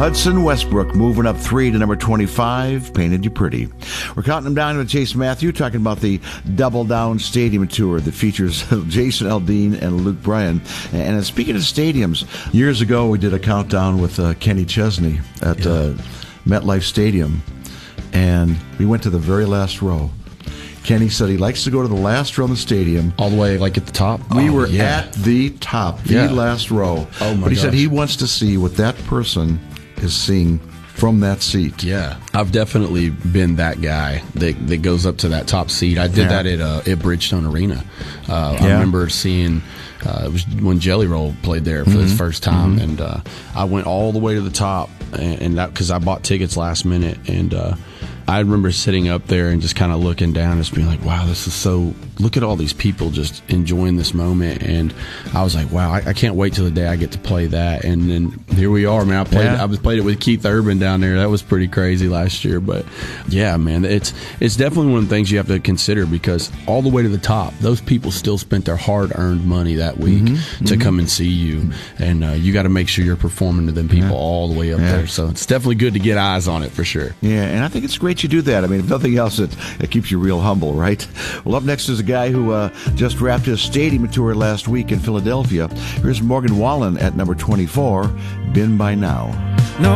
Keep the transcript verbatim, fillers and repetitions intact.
Hudson Westbrook moving up three to number twenty-five, Painted You Pretty. We're counting them down with Chase Matthew, talking about the Double Down Stadium Tour that features Jason Aldean and Luke Bryan. And speaking of stadiums, years ago we did a countdown with uh, Kenny Chesney at yeah. uh, MetLife Stadium, and we went to the very last row. Kenny said he likes to go to the last row in the stadium. All the way, like, at the top? We oh, were yeah. at the top, the yeah. last row. Oh, my But he gosh. said he wants to see what that person is seeing from that seat. Yeah. I've definitely been that guy that, that goes up to that top seat. I did Yeah. that at uh, at Bridgestone Arena. Uh, Yeah. I remember seeing... Uh, it was when Jelly Roll played there for Mm-hmm. his first time, Mm-hmm. and uh, I went all the way to the top, and, and that because I bought tickets last minute, and uh, I remember sitting up there and just kind of looking down, and just being like, "Wow, this is so." Look at all these people just enjoying this moment, and I was like, "Wow, I, I can't wait till the day I get to play that." And then here we are, man. I played, Yeah. I was played it with Keith Urban down there. That was pretty crazy last year, but yeah, man, it's it's definitely one of the things you have to consider because all the way to the top, those people still spent their hard-earned money that week Mm-hmm. to come and see you, and uh, you got to make sure you're performing to them people Yeah. all the way up Yeah. there. So it's definitely good to get eyes on it for sure. Yeah, and I think it's great you do that. I mean, if nothing else, it, it keeps you real humble, right? Well, up next is a guy who uh, just wrapped his stadium tour last week in Philadelphia. Here's Morgan Wallen at number twenty-four, Been By Now.